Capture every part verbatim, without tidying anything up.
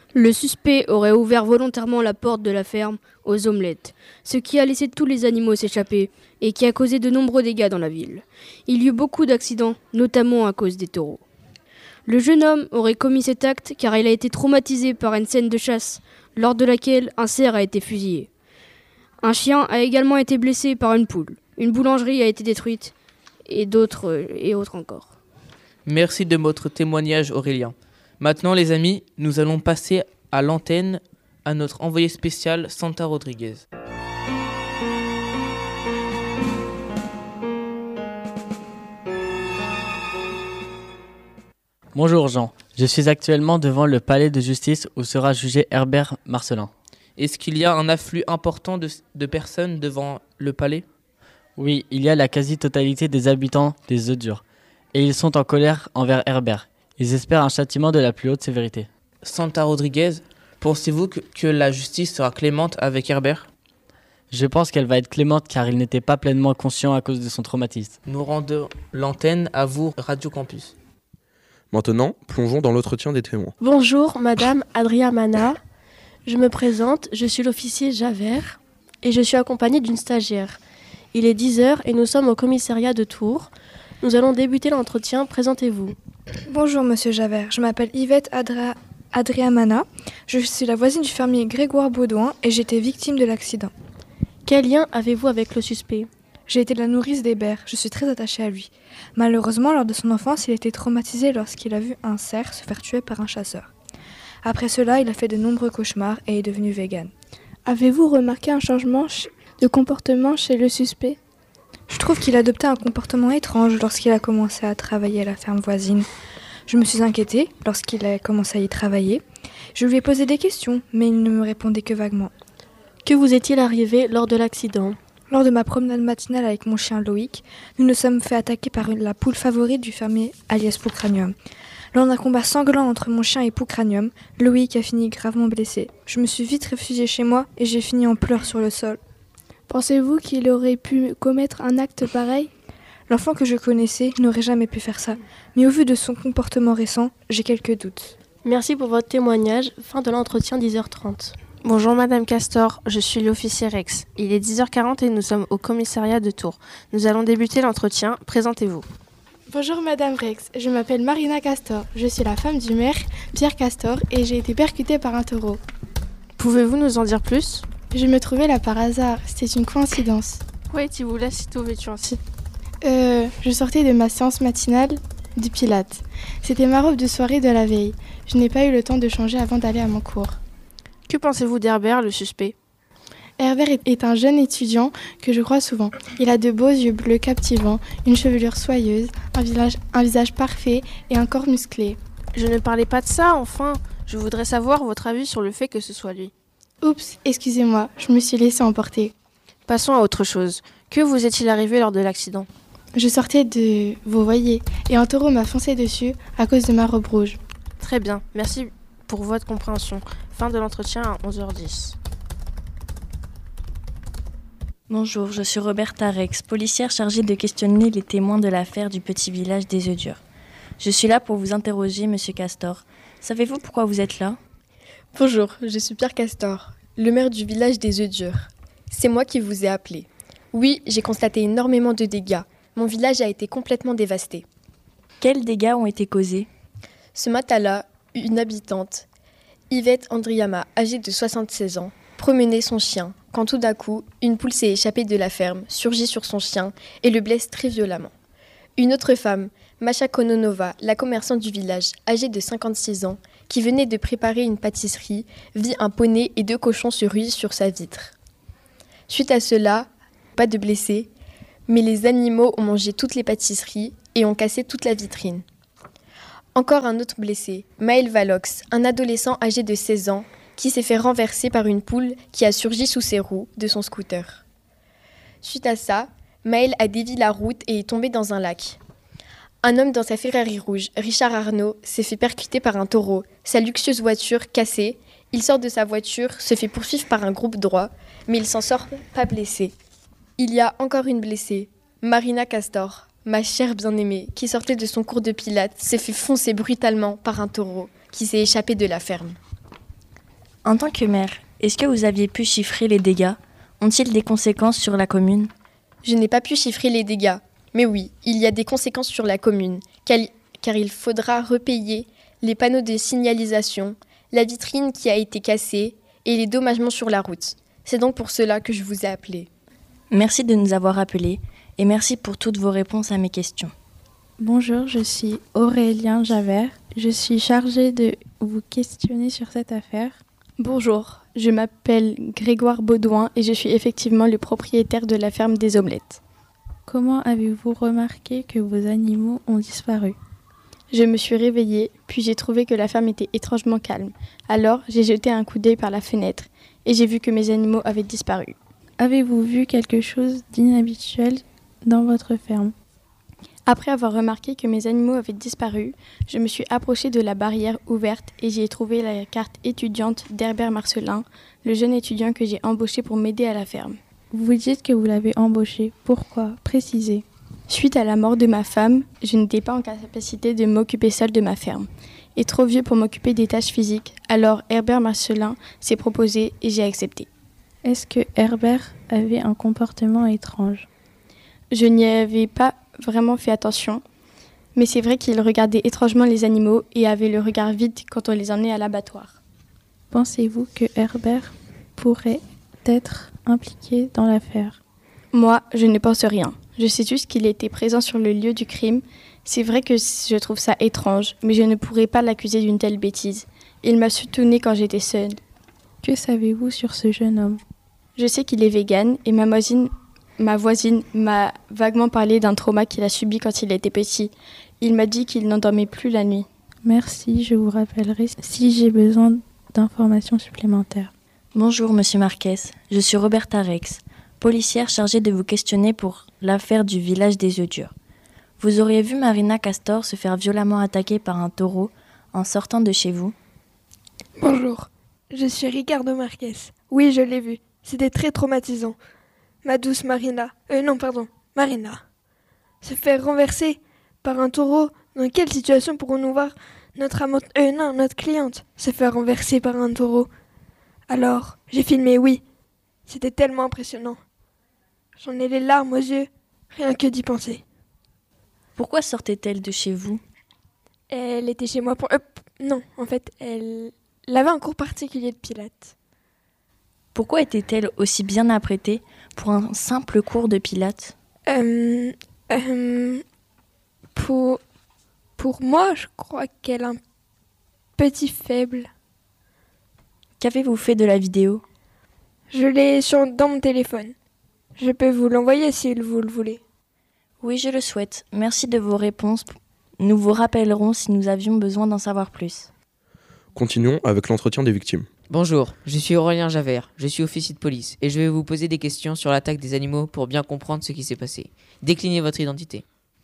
Le suspect aurait ouvert volontairement la porte de la ferme aux omelettes, ce qui a laissé tous les animaux s'échapper et qui a causé de nombreux dégâts dans la ville. Il y eut beaucoup d'accidents, notamment à cause des taureaux. Le jeune homme aurait commis cet acte car il a été traumatisé par une scène de chasse, lors de laquelle un cerf a été fusillé. Un chien a également été blessé par une poule. Une boulangerie a été détruite et d'autres et autres encore. Merci de votre témoignage, Aurélien. Maintenant, les amis, nous allons passer à l'antenne à notre envoyé spécial Santa Rodriguez. Bonjour Jean, je suis actuellement devant le palais de justice où sera jugé Herbert Marcelin. Est-ce qu'il y a un afflux important de, de personnes devant le palais ? Oui, il y a la quasi-totalité des habitants des œufs durs. Et ils sont en colère envers Herbert. Ils espèrent un châtiment de la plus haute sévérité. Santa Rodriguez, pensez-vous que, que la justice sera clémente avec Herbert ? Je pense qu'elle va être clémente car il n'était pas pleinement conscient à cause de son traumatisme. Nous rendons l'antenne à vous, Radio Campus. Maintenant, plongeons dans l'entretien des témoins. Bonjour, Madame Adria Mana. Je me présente, je suis l'officier Javert et je suis accompagnée d'une stagiaire. Il est dix heures et nous sommes au commissariat de Tours. Nous allons débuter l'entretien, présentez-vous. Bonjour Monsieur Javert, je m'appelle Yvette Adra... Adriamana. Je suis la voisine du fermier Grégoire Baudouin et j'ai été victime de l'accident. Quel lien avez-vous avec le suspect ? J'ai été la nourrice d'Hébert, je suis très attachée à lui. Malheureusement, lors de son enfance, il a été traumatisé lorsqu'il a vu un cerf se faire tuer par un chasseur. Après cela, il a fait de nombreux cauchemars et est devenu vegan. Avez-vous remarqué un changement de comportement chez le suspect ? Je trouve qu'il adoptait un comportement étrange lorsqu'il a commencé à travailler à la ferme voisine. Je me suis inquiétée lorsqu'il a commencé à y travailler. Je lui ai posé des questions, mais il ne me répondait que vaguement. Que vous est-il arrivé lors de l'accident ? Lors de ma promenade matinale avec mon chien Loïc, nous nous sommes fait attaquer par la poule favorite du fermier alias Poucranium. Lors d'un combat sanglant entre mon chien et Poucranium, Loïc a fini gravement blessé. Je me suis vite réfugiée chez moi et j'ai fini en pleurs sur le sol. Pensez-vous qu'il aurait pu commettre un acte pareil ? L'enfant que je connaissais n'aurait jamais pu faire ça, mais au vu de son comportement récent, j'ai quelques doutes. Merci pour votre témoignage. Fin de l'entretien, dix heures trente. Bonjour Madame Castor, je suis l'officier Rex. Il est dix heures quarante et nous sommes au commissariat de Tours. Nous allons débuter l'entretien. Présentez-vous. Bonjour Madame Rex, je m'appelle Marina Castor. Je suis la femme du maire, Pierre Castor, et j'ai été percutée par un taureau. Pouvez-vous nous en dire plus ? Je me trouvais là par hasard, c'était une coïncidence. Où étiez-vous là si tôt vêtu ainsi ? Euh, je sortais de ma séance matinale du Pilate. C'était ma robe de soirée de la veille. Je n'ai pas eu le temps de changer avant d'aller à mon cours. Que pensez-vous d'Herbert, le suspect ? Herbert est un jeune étudiant que je crois souvent. Il a de beaux yeux bleus captivants, une chevelure soyeuse, un visage, un visage parfait et un corps musclé. Je ne parlais pas de ça, enfin. Je voudrais savoir votre avis sur le fait que ce soit lui. Oups, excusez-moi, je me suis laissée emporter. Passons à autre chose. Que vous est-il arrivé lors de l'accident ? Je sortais de... vous voyez, et un taureau m'a foncé dessus à cause de ma robe rouge. Très bien, merci pour votre compréhension. Fin de l'entretien à onze heures dix. Bonjour, je suis Roberta Rex, policière chargée de questionner les témoins de l'affaire du petit village des œufs durs. Je suis là pour vous interroger, Monsieur Castor. Savez-vous pourquoi vous êtes là ? Bonjour, je suis Pierre Castor, le maire du village des œufs durs. C'est moi qui vous ai appelé. Oui, j'ai constaté énormément de dégâts. Mon village a été complètement dévasté. Quels dégâts ont été causés ? Ce matin-là, une habitante, Yvette Andriama, âgée de soixante-seize ans, promenait son chien, quand tout d'un coup, une poule s'est échappée de la ferme, surgit sur son chien et le blesse très violemment. Une autre femme, Masha Kononova, la commerçante du village, âgée de cinquante-six ans, qui venait de préparer une pâtisserie, vit un poney et deux cochons se ruer sur sa vitre. Suite à cela, pas de blessés, mais les animaux ont mangé toutes les pâtisseries et ont cassé toute la vitrine. Encore un autre blessé, Maël Valox, un adolescent âgé de seize ans, qui s'est fait renverser par une poule qui a surgi sous ses roues de son scooter. Suite à ça, Maël a dévié la route et est tombé dans un lac. Un homme dans sa Ferrari rouge, Richard Arnaud, s'est fait percuter par un taureau, sa luxueuse voiture cassée. Il sort de sa voiture, se fait poursuivre par un groupe droit, mais il s'en sort pas blessé. Il y a encore une blessée, Marina Castor, ma chère bien-aimée, qui sortait de son cours de pilates, s'est fait foncer brutalement par un taureau qui s'est échappé de la ferme. En tant que maire, est-ce que vous aviez pu chiffrer les dégâts? Ont-ils des conséquences sur la commune? Je n'ai pas pu chiffrer les dégâts. Mais oui, il y a des conséquences sur la commune, car car il faudra repayer les panneaux de signalisation, la vitrine qui a été cassée et les dommagements sur la route. C'est donc pour cela que je vous ai appelé. Merci de nous avoir appelés et merci pour toutes vos réponses à mes questions. Bonjour, je suis Aurélien Javert. Je suis chargée de vous questionner sur cette affaire. Bonjour, je m'appelle Grégoire Baudouin et je suis effectivement le propriétaire de la ferme des Omelettes. Comment avez-vous remarqué que vos animaux ont disparu? Je me suis réveillée, puis j'ai trouvé que la ferme était étrangement calme. Alors, j'ai jeté un coup d'œil par la fenêtre et j'ai vu que mes animaux avaient disparu. Avez-vous vu quelque chose d'inhabituel dans votre ferme? Après avoir remarqué que mes animaux avaient disparu, je me suis approchée de la barrière ouverte et j'y ai trouvé la carte étudiante d'Herbert Marcelin, le jeune étudiant que j'ai embauché pour m'aider à la ferme. Vous dites que vous l'avez embauché. Pourquoi? Précisez. Suite à la mort de ma femme, je n'étais pas en capacité de m'occuper seule de ma ferme. Et trop vieux pour m'occuper des tâches physiques, alors Herbert Marcelin s'est proposé et j'ai accepté. Est-ce que Herbert avait un comportement étrange? Je n'y avais pas vraiment fait attention, mais c'est vrai qu'il regardait étrangement les animaux et avait le regard vide quand on les emmenait à l'abattoir. Pensez-vous que Herbert pourrait être impliqué dans l'affaire? Moi, je ne pense rien. Je sais juste qu'il était présent sur le lieu du crime. C'est vrai que je trouve ça étrange, mais je ne pourrais pas l'accuser d'une telle bêtise. Il m'a soutenue quand j'étais seule. Que savez-vous sur ce jeune homme? Je sais qu'il est vegan et ma voisine, ma voisine m'a vaguement parlé d'un trauma qu'il a subi quand il était petit. Il m'a dit qu'il n'endormait plus la nuit. Merci, je vous rappellerai si j'ai besoin d'informations supplémentaires. Bonjour Monsieur Marquez, je suis Roberta Rex, policière chargée de vous questionner pour l'affaire du village des œufs durs. Vous auriez vu Marina Castor se faire violemment attaquer par un taureau en sortant de chez vous? Bonjour, je suis Ricardo Marquez. Oui, je l'ai vu. C'était très traumatisant. Ma douce Marina, euh non pardon, Marina, se faire renverser par un taureau. Dans quelle situation pourrons-nous voir notre amante, euh non, notre cliente se faire renverser par un taureau? Alors, j'ai filmé, oui. C'était tellement impressionnant. J'en ai les larmes aux yeux, rien que d'y penser. Pourquoi sortait-elle de chez vous? Elle était chez moi pour... Euh, non, en fait, elle... elle avait un cours particulier de pilates. Pourquoi était-elle aussi bien apprêtée pour un simple cours de pilates? Euh... euh pour... Pour moi, je crois qu'elle a un petit faible. Qu'avez-vous fait de la vidéo? Je l'ai sur, dans mon téléphone. Je peux vous l'envoyer si vous le voulez. Oui, je le souhaite. Merci de vos réponses. Nous vous rappellerons si nous avions besoin d'en savoir plus. Continuons avec l'entretien des victimes. Bonjour, je suis Aurélien Javert, je suis officier de police et je vais vous poser des questions sur l'attaque des animaux pour bien comprendre ce qui s'est passé. Déclinez votre identité.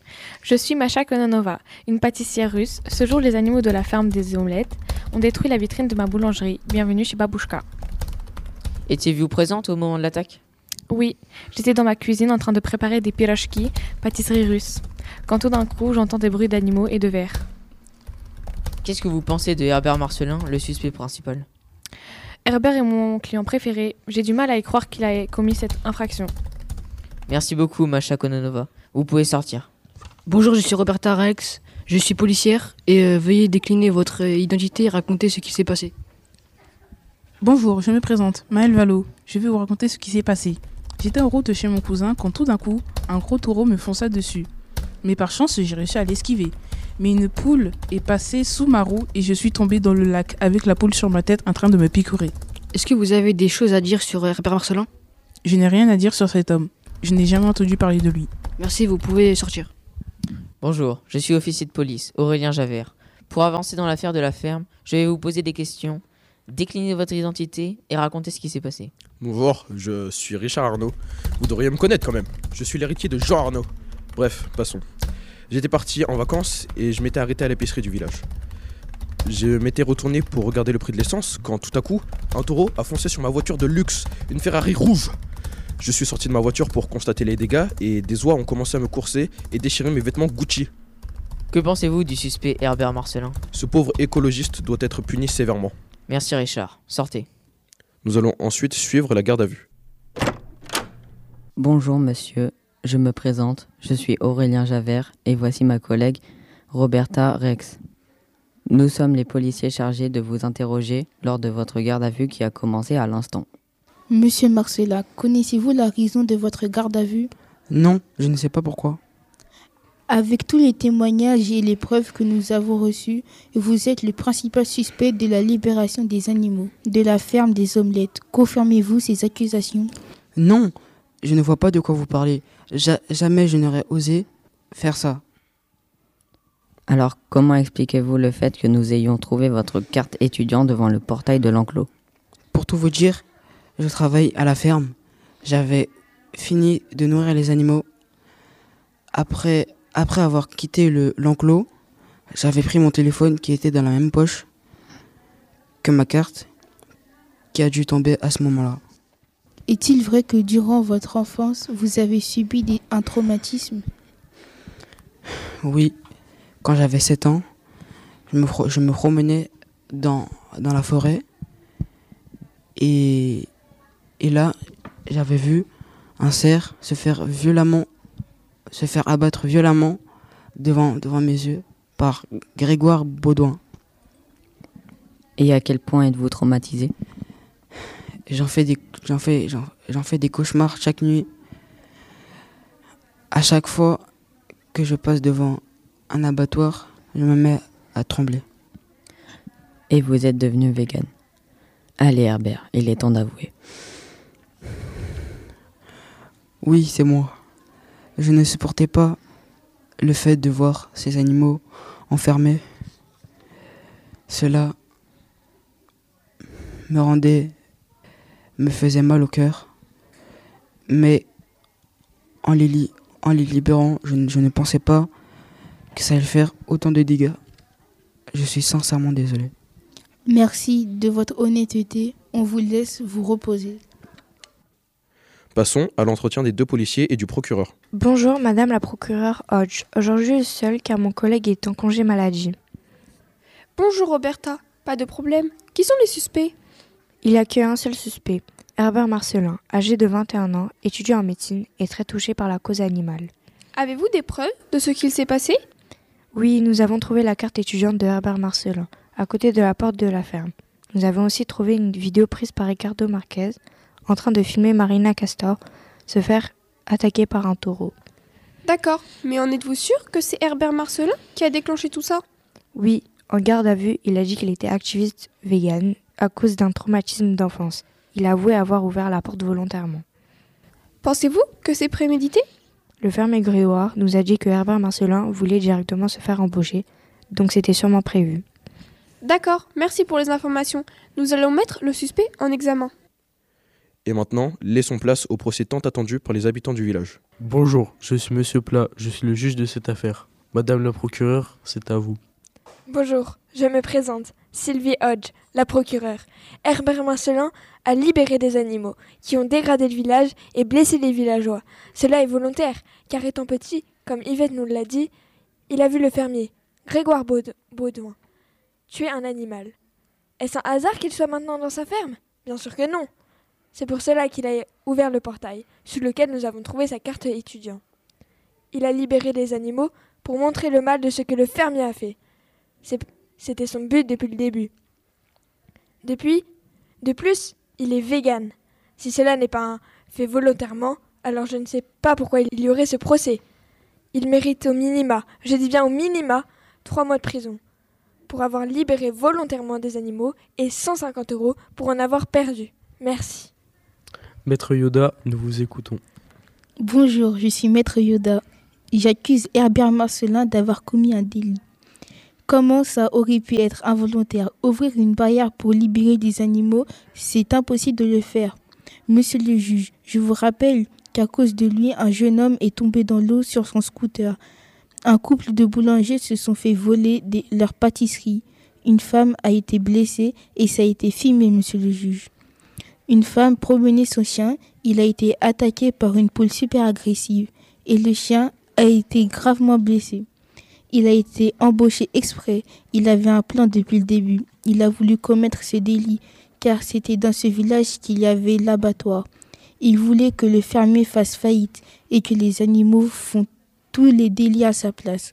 Je suis Masha Kononova, une pâtissière russe. Ce jour, les animaux de la ferme des Omelettes ont détruit la vitrine de ma boulangerie. Bienvenue chez Babouchka. Étiez-vous présente au moment de l'attaque? Oui, j'étais dans ma cuisine en train de préparer des pirochki, pâtisserie russe, quand tout d'un coup, j'entends des bruits d'animaux et de verres. Qu'est-ce que vous pensez de Herbert Marcelin, le suspect principal? Herbert est mon client préféré. J'ai du mal à y croire qu'il a commis cette infraction. Merci beaucoup, Masha Kononova. Vous pouvez sortir. Bonjour, je suis Roberta Rex, je suis policière et euh, veuillez décliner votre euh, identité et raconter ce qui s'est passé. Bonjour, je me présente, Maëlle Valo. Je vais vous raconter ce qui s'est passé. J'étais en route chez mon cousin quand tout d'un coup, un gros taureau me fonça dessus. Mais par chance, j'ai réussi à l'esquiver. Mais une poule est passée sous ma roue et je suis tombée dans le lac avec la poule sur ma tête en train de me picorer. Est-ce que vous avez des choses à dire sur Herbert Marcelin? Je n'ai rien à dire sur cet homme. Je n'ai jamais entendu parler de lui. Merci, vous pouvez sortir. Bonjour, je suis officier de police, Aurélien Javert. Pour avancer dans l'affaire de la ferme, je vais vous poser des questions. Déclinez votre identité et racontez ce qui s'est passé. Bonjour, je suis Richard Arnaud. Vous devriez me connaître quand même. Je suis l'héritier de Jean Arnaud. Bref, passons. J'étais parti en vacances et je m'étais arrêté à l'épicerie du village. Je m'étais retourné pour regarder le prix de l'essence quand tout à coup, un taureau a foncé sur ma voiture de luxe, une Ferrari rouge. Je suis sorti de ma voiture pour constater les dégâts et des oies ont commencé à me courser et déchirer mes vêtements Gucci. Que pensez-vous du suspect Herbert Marcelin? Ce pauvre écologiste doit être puni sévèrement. Merci Richard, sortez. Nous allons ensuite suivre la garde à vue. Bonjour monsieur, je me présente, je suis Aurélien Javert et voici ma collègue Roberta Rex. Nous sommes les policiers chargés de vous interroger lors de votre garde à vue qui a commencé à l'instant. Monsieur Marcella, connaissez-vous la raison de votre garde à vue ? Non, je ne sais pas pourquoi. Avec tous les témoignages et les preuves que nous avons reçues, vous êtes le principal suspect de la libération des animaux, de la ferme des Omelettes. Confirmez-vous ces accusations ? Non, je ne vois pas de quoi vous parlez. Ja- jamais je n'aurais osé faire ça. Alors, comment expliquez-vous le fait que nous ayons trouvé votre carte étudiant devant le portail de l'enclos ? Pour tout vous dire, je travaille à la ferme. J'avais fini de nourrir les animaux. Après, après avoir quitté le, l'enclos, j'avais pris mon téléphone qui était dans la même poche que ma carte, qui a dû tomber à ce moment-là. Est-il vrai que durant votre enfance, vous avez subi des, un traumatisme ? Oui, quand j'avais sept ans, je me, pro- je me promenais dans, dans la forêt et, et là, j'avais vu un cerf se faire violemment, se faire abattre violemment devant, devant mes yeux par Grégoire Baudouin. Et à quel point êtes-vous traumatisé ? J'en fais des, j'en fais, j'en, j'en fais des cauchemars chaque nuit. À chaque fois que je passe devant un abattoir, je me mets à trembler. Et vous êtes devenu vegan. Allez Herbert, il est temps d'avouer. Oui, c'est moi. Je ne supportais pas le fait de voir ces animaux enfermés. Cela me rendait, me faisait mal au cœur. Mais en les, li- en les libérant, je, ne- je ne pensais pas que ça allait faire autant de dégâts. Je suis sincèrement désolé. Merci de votre honnêteté. On vous laisse vous reposer. Passons à l'entretien des deux policiers et du procureur. Bonjour, madame la procureure Hodge. Aujourd'hui, je suis seule car mon collègue est en congé maladie. Bonjour Roberta, pas de problème. Qui sont les suspects ? Il n'y a qu'un seul suspect, Herbert Marcelin, âgé de vingt et un ans, étudiant en médecine et très touché par la cause animale. Avez-vous des preuves de ce qu'il s'est passé ? Oui, nous avons trouvé la carte étudiante de Herbert Marcelin, à côté de la porte de la ferme. Nous avons aussi trouvé une vidéo prise par Ricardo Marquez, en train de filmer Marina Castor se faire attaquer par un taureau. D'accord, mais en êtes-vous sûr que c'est Herbert Marcelin qui a déclenché tout ça ? Oui, en garde à vue, il a dit qu'il était activiste vegan à cause d'un traumatisme d'enfance. Il a avoué avoir ouvert la porte volontairement. Pensez-vous que c'est prémédité ? Le fermier Grégoire nous a dit que Herbert Marcelin voulait directement se faire embaucher, donc c'était sûrement prévu. D'accord, merci pour les informations. Nous allons mettre le suspect en examen. Et maintenant, laissons place au procès tant attendu par les habitants du village. Bonjour, je suis Monsieur Plat, je suis le juge de cette affaire. Madame la procureure, c'est à vous. Bonjour, je me présente, Sylvie Hodge, la procureure. Herbert Marcelin a libéré des animaux qui ont dégradé le village et blessé les villageois. Cela est volontaire, car étant petit, comme Yvette nous l'a dit, il a vu le fermier, Grégoire Baud- Baudouin, tuer un animal. Est-ce un hasard qu'il soit maintenant dans sa ferme ? Bien sûr que non. C'est pour cela qu'il a ouvert le portail, sous lequel nous avons trouvé sa carte étudiant. Il a libéré des animaux pour montrer le mal de ce que le fermier a fait. C'est, c'était son but depuis le début. Depuis, de plus, il est vegan. Si cela n'est pas un fait volontairement, alors je ne sais pas pourquoi il y aurait ce procès. Il mérite au minima, je dis bien au minima, trois mois de prison pour avoir libéré volontairement des animaux et cent cinquante euros pour en avoir perdu. Merci. Maître Yoda, nous vous écoutons. Bonjour, je suis Maître Yoda. J'accuse Herbert Marcelin d'avoir commis un délit. Comment ça aurait pu être involontaire ? Ouvrir une barrière pour libérer des animaux, c'est impossible de le faire. Monsieur le juge, je vous rappelle qu'à cause de lui, un jeune homme est tombé dans l'eau sur son scooter. Un couple de boulangers se sont fait voler des, leur pâtisserie. Une femme a été blessée et ça a été filmé, monsieur le juge. Une femme promenait son chien, il a été attaqué par une poule super agressive et le chien a été gravement blessé. Il a été embauché exprès, il avait un plan depuis le début. Il a voulu commettre ce délit car c'était dans ce village qu'il y avait l'abattoir. Il voulait que le fermier fasse faillite et que les animaux font tous les délits à sa place.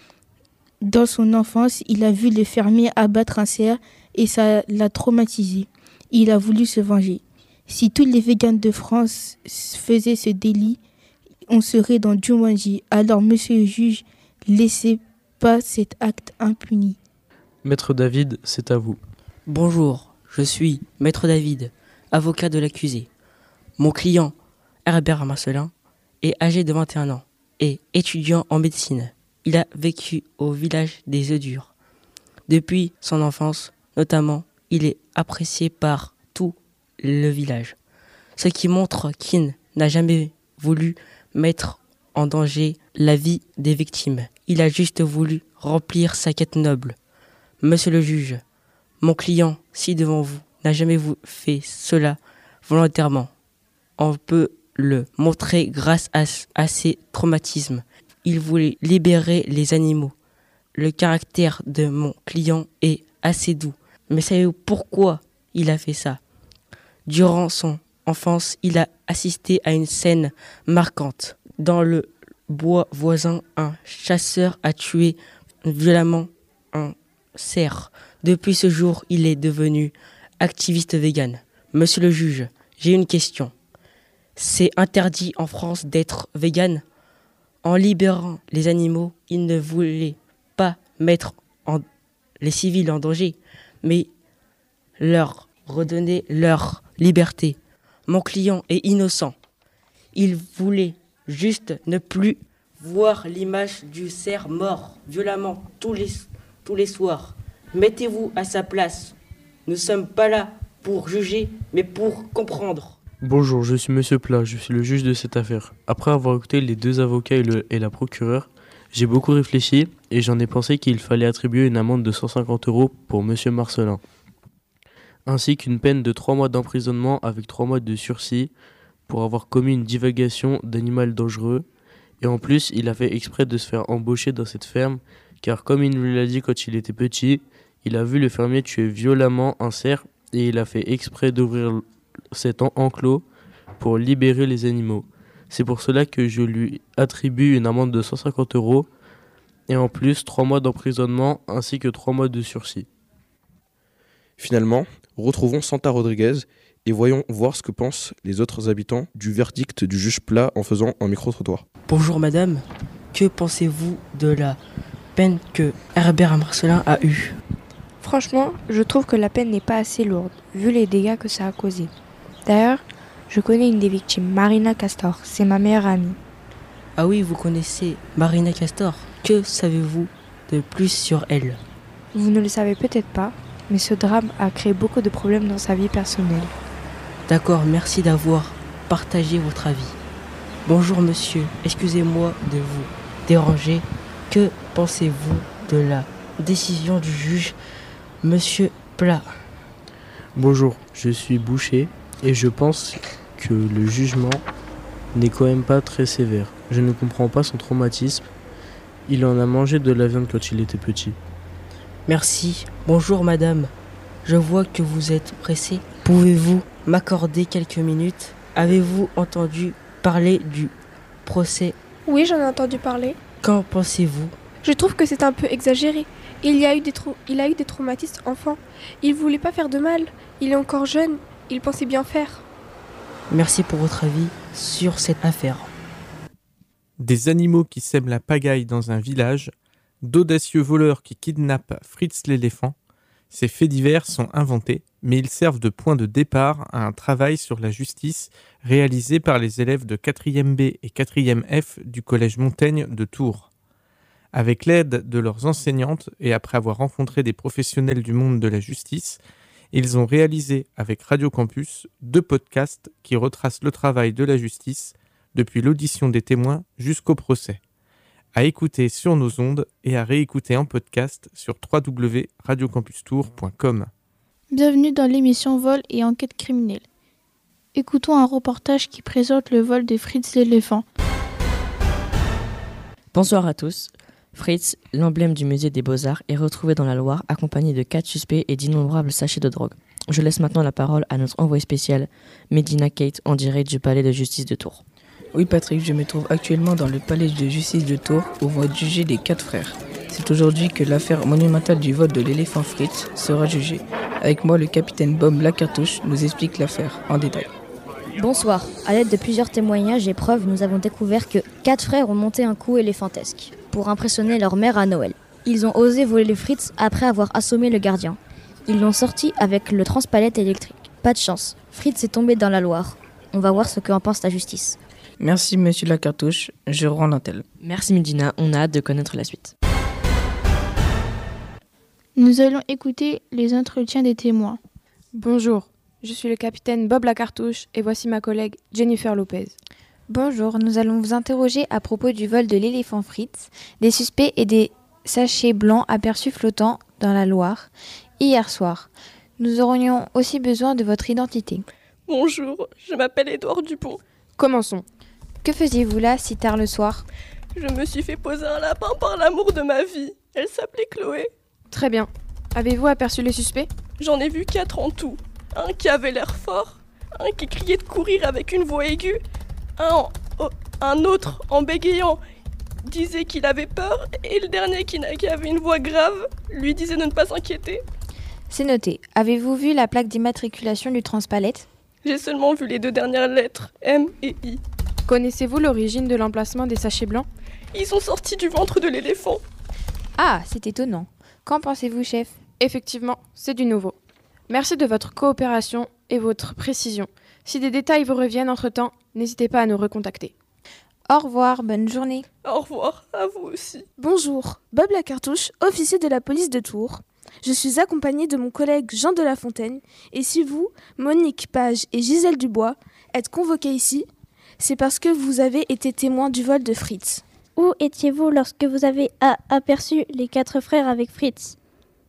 Dans son enfance, il a vu le fermier abattre un cerf et ça l'a traumatisé. Il a voulu se venger. Si tous les végans de France faisaient ce délit, on serait dans Jumanji. Alors, monsieur le juge, laissez pas cet acte impuni. Maître David, c'est à vous. Bonjour, je suis Maître David, avocat de l'accusé. Mon client, Herbert Marcelin, est âgé de vingt et un ans et étudiant en médecine. Il a vécu au village des œufs durs. Depuis son enfance, notamment, il est apprécié par tout le village, ce qui montre qu'il n'a jamais voulu mettre en danger la vie des victimes. Il a juste voulu remplir sa quête noble. Monsieur le juge, mon client, si devant vous, n'a jamais fait cela volontairement. On peut le montrer grâce à, à ses traumatismes. Il voulait libérer les animaux. Le caractère de mon client est assez doux. Mais savez-vous pourquoi il a fait ça? Durant son enfance, il a assisté à une scène marquante. Dans le bois voisin, un chasseur a tué violemment un cerf. Depuis ce jour, il est devenu activiste vegan. Monsieur le juge, j'ai une question. C'est interdit en France d'être vegan? En libérant les animaux, il ne voulait pas mettre en les civils en danger, mais leur redonner leur liberté. Mon client est innocent. Il voulait juste ne plus voir l'image du cerf mort violemment tous les, tous les soirs. Mettez-vous à sa place. Nous ne sommes pas là pour juger, mais pour comprendre. Bonjour, je suis Monsieur Plat, je suis le juge de cette affaire. Après avoir écouté les deux avocats et, le, et la procureure, j'ai beaucoup réfléchi et j'en ai pensé qu'il fallait attribuer une amende de cent cinquante euros pour Monsieur Marcelin, ainsi qu'une peine de trois mois d'emprisonnement avec trois mois de sursis pour avoir commis une divagation d'animal dangereux. Et en plus, il a fait exprès de se faire embaucher dans cette ferme, car comme il nous l'a dit quand il était petit, il a vu le fermier tuer violemment un cerf et il a fait exprès d'ouvrir cet enclos pour libérer les animaux. C'est pour cela que je lui attribue une amende de cent cinquante euros et en plus trois mois d'emprisonnement ainsi que trois mois de sursis. Finalement, retrouvons Santa Rodriguez et voyons voir ce que pensent les autres habitants du verdict du juge Plat en faisant un micro-trottoir. Bonjour madame, que pensez-vous de la peine que Herbert Marcelin a eue? Franchement, je trouve que la peine n'est pas assez lourde, vu les dégâts que ça a causés. D'ailleurs, je connais une des victimes, Marina Castor, c'est ma meilleure amie. Ah oui, vous connaissez Marina Castor. Que savez-vous de plus sur elle? Vous ne le savez peut-être pas, mais ce drame a créé beaucoup de problèmes dans sa vie personnelle. D'accord, merci d'avoir partagé votre avis. Bonjour monsieur, excusez-moi de vous déranger. Que pensez-vous de la décision du juge, Monsieur Plat? Bonjour, je suis boucher et je pense que le jugement n'est quand même pas très sévère. Je ne comprends pas son traumatisme. Il en a mangé de la viande quand il était petit. Merci. Bonjour madame. Je vois que vous êtes pressée. Pouvez-vous m'accorder quelques minutes? Avez-vous entendu parler du procès? Oui, j'en ai entendu parler. Qu'en pensez-vous? Je trouve que c'est un peu exagéré. Il, y a eu des trau- il a eu des traumatismes enfants. Il voulait pas faire de mal. Il est encore jeune. Il pensait bien faire. Merci pour votre avis sur cette affaire. Des animaux qui sèment la pagaille dans un village, d'audacieux voleurs qui kidnappent Fritz l'éléphant. Ces faits divers sont inventés, mais ils servent de point de départ à un travail sur la justice réalisé par les élèves de quatrième B et quatrième F du collège Montaigne de Tours. Avec l'aide de leurs enseignantes et après avoir rencontré des professionnels du monde de la justice, ils ont réalisé avec Radio Campus deux podcasts qui retracent le travail de la justice depuis l'audition des témoins jusqu'au procès. À écouter sur nos ondes et à réécouter en podcast sur w w w point radio campus tours point com. Bienvenue dans l'émission Vol et enquête criminelle. Écoutons un reportage qui présente le vol de Fritz l'éléphant. Bonsoir à tous. Fritz, l'emblème du musée des Beaux-Arts, est retrouvé dans la Loire accompagné de quatre suspects et d'innombrables sachets de drogue. Je laisse maintenant la parole à notre envoyé spécial, Medina Kate, en direct du palais de justice de Tours. Oui Patrick, je me trouve actuellement dans le palais de justice de Tours où vont être jugés les quatre frères. C'est aujourd'hui que l'affaire monumentale du vol de l'éléphant Fritz sera jugée. Avec moi, le capitaine Bob Lacartouche nous explique l'affaire en détail. Bonsoir. À l'aide de plusieurs témoignages et preuves, nous avons découvert que quatre frères ont monté un coup éléphantesque pour impressionner leur mère à Noël. Ils ont osé voler le Fritz après avoir assommé le gardien. Ils l'ont sorti avec le transpalette électrique. Pas de chance. Fritz est tombé dans la Loire. On va voir ce qu'en pense la justice. Merci monsieur Lacartouche, je rends l'antenne. Merci Medina, on a hâte de connaître la suite. Nous allons écouter les entretiens des témoins. Bonjour, je suis le capitaine Bob Lacartouche et voici ma collègue Jennifer Lopez. Bonjour, nous allons vous interroger à propos du vol de l'éléphant Fritz, des suspects et des sachets blancs aperçus flottant dans la Loire hier soir. Nous aurions aussi besoin de votre identité. Bonjour, je m'appelle Édouard Dupont. Commençons. Que faisiez-vous là si tard le soir ? Je me suis fait poser un lapin par l'amour de ma vie. Elle s'appelait Chloé. Très bien. Avez-vous aperçu les suspects ? J'en ai vu quatre en tout. Un qui avait l'air fort, un qui criait de courir avec une voix aiguë, un, en, oh, un autre en bégayant disait qu'il avait peur, et le dernier qui, qui avait une voix grave lui disait de ne pas s'inquiéter. C'est noté. Avez-vous vu la plaque d'immatriculation du transpalette ? J'ai seulement vu les deux dernières lettres, M et I. Connaissez-vous l'origine de l'emplacement des sachets blancs ? Ils sont sortis du ventre de l'éléphant. Ah, c'est étonnant. Qu'en pensez-vous, chef ? Effectivement, c'est du nouveau. Merci de votre coopération et votre précision. Si des détails vous reviennent entre-temps, n'hésitez pas à nous recontacter. Au revoir, bonne journée. Au revoir, à vous aussi. Bonjour, Bob Lacartouche, officier de la police de Tours. Je suis accompagnée de mon collègue Jean de La Fontaine, et si vous, Monique Page et Gisèle Dubois, êtes convoqués ici, c'est parce que vous avez été témoin du vol de Fritz. Où étiez-vous lorsque vous avez a- aperçu les quatre frères avec Fritz ?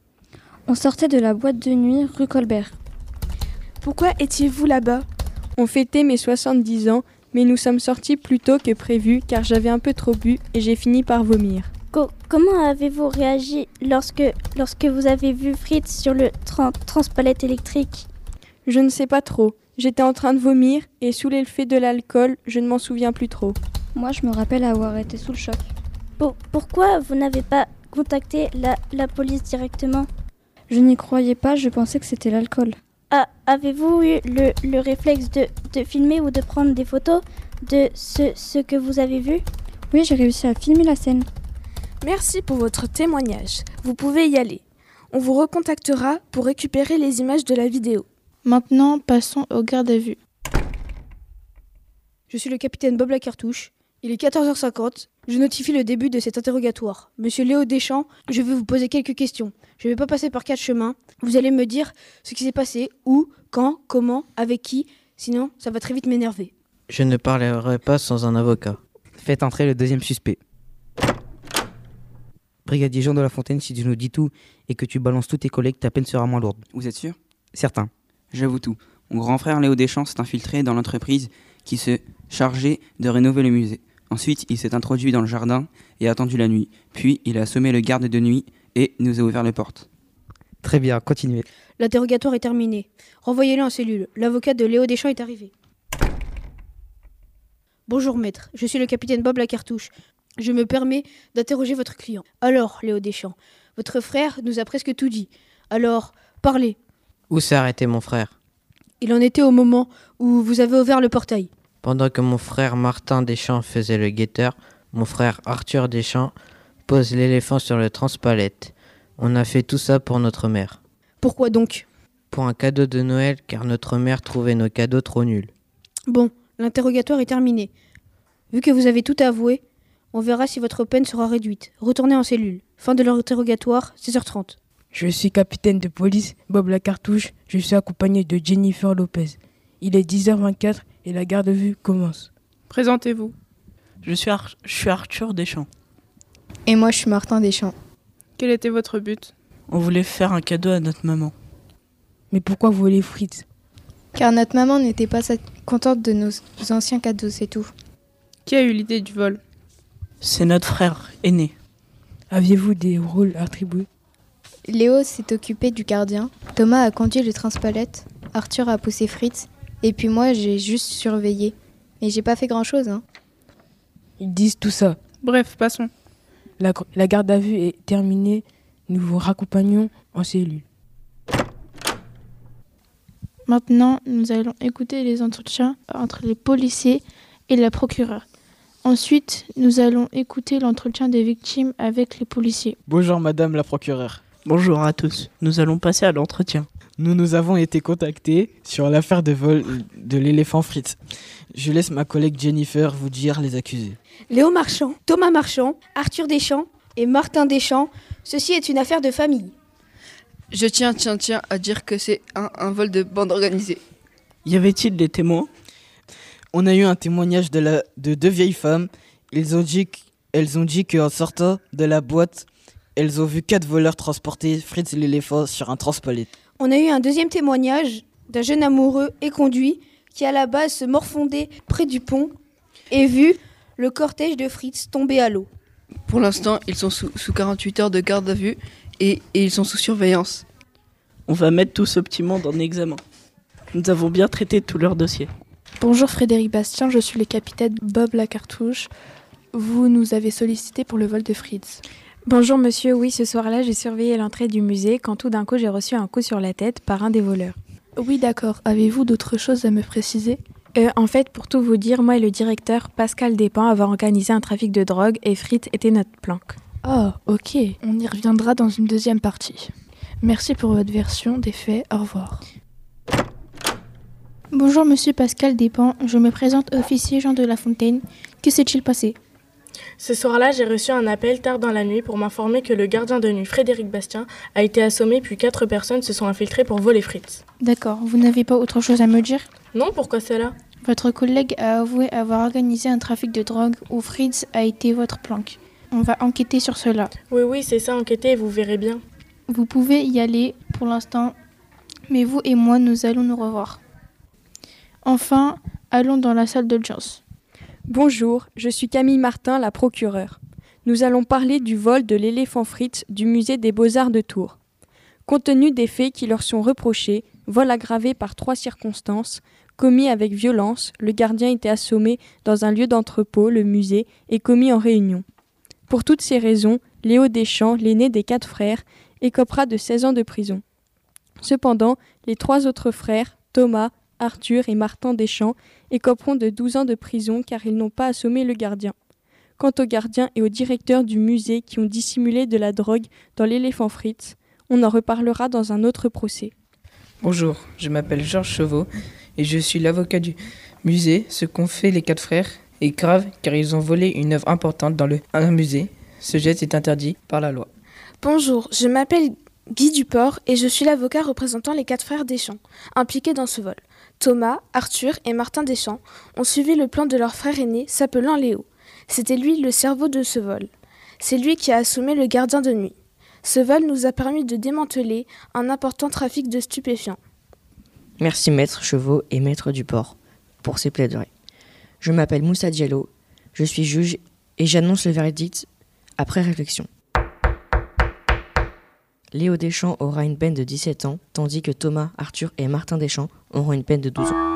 On sortait de la boîte de nuit rue Colbert. Pourquoi étiez-vous là-bas ? On fêtait mes soixante-dix ans, mais nous sommes sortis plus tôt que prévu car j'avais un peu trop bu et j'ai fini par vomir. Co- comment avez-vous réagi lorsque, lorsque vous avez vu Fritz sur le tra- transpalette électrique ? Je ne sais pas trop. J'étais en train de vomir et sous l'effet de l'alcool, je ne m'en souviens plus trop. Moi, je me rappelle avoir été sous le choc. Pour- pourquoi vous n'avez pas contacté la, la police directement ? Je n'y croyais pas, je pensais que c'était l'alcool. Ah, avez-vous eu le, le réflexe de, de filmer ou de prendre des photos de ce, ce que vous avez vu ? Oui, j'ai réussi à filmer la scène. Merci pour votre témoignage. Vous pouvez y aller. On vous recontactera pour récupérer les images de la vidéo. Maintenant, passons au garde à vue. Je suis le capitaine Bob Lacartouche. Il est quatorze heures cinquante. Je notifie le début de cet interrogatoire. Monsieur Léo Deschamps, je vais vous poser quelques questions. Je ne vais pas passer par quatre chemins. Vous allez me dire ce qui s'est passé, où, quand, comment, avec qui. Sinon, ça va très vite m'énerver. Je ne parlerai pas sans un avocat. Faites entrer le deuxième suspect. Brigadier Jean de La Fontaine, si tu nous dis tout et que tu balances tous tes collègues, ta peine sera moins lourde. Vous êtes sûr ? Certain. J'avoue tout. Mon grand frère Léo Deschamps s'est infiltré dans l'entreprise qui se chargeait de rénover le musée. Ensuite, il s'est introduit dans le jardin et a attendu la nuit. Puis, il a assommé le garde de nuit et nous a ouvert les portes. Très bien, continuez. L'interrogatoire est terminé. Renvoyez-le en cellule. L'avocat de Léo Deschamps est arrivé. Bonjour maître, je suis le capitaine Bob Lacartouche. Je me permets d'interroger votre client. Alors, Léo Deschamps, votre frère nous a presque tout dit. Alors, parlez. Où s'est arrêté mon frère ? Il en était au moment où vous avez ouvert le portail. Pendant que mon frère Martin Deschamps faisait le guetteur, mon frère Arthur Deschamps pose l'éléphant sur le transpalette. On a fait tout ça pour notre mère. Pourquoi donc ? Pour un cadeau de Noël, car notre mère trouvait nos cadeaux trop nuls. Bon, l'interrogatoire est terminé. Vu que vous avez tout avoué, on verra si votre peine sera réduite. Retournez en cellule. Fin de l'interrogatoire, seize heures trente. Je suis capitaine de police Bob Lacartouche. Je suis accompagné de Jennifer Lopez. Il est dix heures vingt-quatre et la garde à vue commence. Présentez-vous. Je suis, Ar- je suis Arthur Deschamps. Et moi, je suis Martin Deschamps. Quel était votre but ? On voulait faire un cadeau à notre maman. Mais pourquoi vous voulez Fritz ? Car notre maman n'était pas contente de nos anciens cadeaux, c'est tout. Qui a eu l'idée du vol ? C'est notre frère aîné. Aviez-vous des rôles attribués ? Léo s'est occupé du gardien, Thomas a conduit le transpalette, Arthur a poussé Fritz, et puis moi j'ai juste surveillé. Mais j'ai pas fait grand-chose, hein. Ils disent tout ça. Bref, passons. La, la garde à vue est terminée. Nous vous raccompagnons en cellule. Maintenant, nous allons écouter les entretiens entre les policiers et la procureure. Ensuite, nous allons écouter l'entretien des victimes avec les policiers. Bonjour Madame la procureure. Bonjour à tous. Nous allons passer à l'entretien. Nous nous avons été contactés sur l'affaire de vol de l'éléphant Fritz. Je laisse ma collègue Jennifer vous dire les accusés. Léo Marchand, Thomas Marchand, Arthur Deschamps et Martin Deschamps, ceci est une affaire de famille. Je tiens, tiens, tiens à dire que c'est un, un vol de bande organisée. Y avait-il des témoins ? On a eu un témoignage de, la, de deux vieilles femmes. Ils ont dit, elles ont dit qu'en sortant de la boîte, elles ont vu quatre voleurs transporter Fritz l'éléphant sur un transpalette. On a eu un deuxième témoignage d'un jeune amoureux éconduit qui à la base se morfondait près du pont et vu le cortège de Fritz tomber à l'eau. Pour l'instant, ils sont sous, sous quarante-huit heures de garde à vue et, et ils sont sous surveillance. On va mettre tout ce petit monde en examen. Nous avons bien traité tout leur dossier. Bonjour Frédéric Bastien, je suis le capitaine Bob Lacartouche. Vous nous avez sollicité pour le vol de Fritz. Bonjour monsieur, oui, ce soir-là, j'ai surveillé l'entrée du musée quand tout d'un coup j'ai reçu un coup sur la tête par un des voleurs. Oui, d'accord. Avez-vous d'autres choses à me préciser ? euh, En fait, pour tout vous dire, moi et le directeur Pascal Despens avons organisé un trafic de drogue et Fritz était notre planque. Ah, ok. On y reviendra dans une deuxième partie. Merci pour votre version des faits. Au revoir. Bonjour monsieur Pascal Despens, je me présente officier Jean de La Fontaine. Que s'est-il passé ? Ce soir-là, j'ai reçu un appel tard dans la nuit pour m'informer que le gardien de nuit Frédéric Bastien a été assommé puis quatre personnes se sont infiltrées pour voler Fritz. D'accord, vous n'avez pas autre chose à me dire ? Non, pourquoi cela ? Votre collègue a avoué avoir organisé un trafic de drogue où Fritz a été votre planque. On va enquêter sur cela. Oui, oui, c'est ça, enquêter, vous verrez bien. Vous pouvez y aller pour l'instant, mais vous et moi, nous allons nous revoir. Enfin, allons dans la salle d'audience. Bonjour, je suis Camille Martin, la procureure. Nous allons parler du vol de l'éléphant Fritz du musée des Beaux-Arts de Tours. Compte tenu des faits qui leur sont reprochés, vol aggravé par trois circonstances, commis avec violence, le gardien était assommé dans un lieu d'entrepôt, le musée, et commis en réunion. Pour toutes ces raisons, Léo Deschamps, l'aîné des quatre frères, écopera de seize ans de prison. Cependant, les trois autres frères, Thomas, Arthur et Martin Deschamps, écoperont de douze ans de prison car ils n'ont pas assommé le gardien. Quant au gardien et au directeur du musée qui ont dissimulé de la drogue dans l'éléphant Fritz, on en reparlera dans un autre procès. Bonjour, je m'appelle Georges Chauveau et je suis l'avocat du musée. Ce qu'ont fait les quatre frères est grave car ils ont volé une œuvre importante dans le, un musée. Ce geste est interdit par la loi. Bonjour, je m'appelle Guy Duport et je suis l'avocat représentant les quatre frères Deschamps, impliqués dans ce vol. Thomas, Arthur et Martin Deschamps ont suivi le plan de leur frère aîné s'appelant Léo. C'était lui le cerveau de ce vol. C'est lui qui a assommé le gardien de nuit. Ce vol nous a permis de démanteler un important trafic de stupéfiants. Merci maître Chevaux et maître Duport pour ces plaidoiries. Je m'appelle Moussa Diallo, je suis juge et j'annonce le verdict après réflexion. Léo Deschamps aura une peine de dix-sept ans, tandis que Thomas, Arthur et Martin Deschamps auront une peine de douze ans.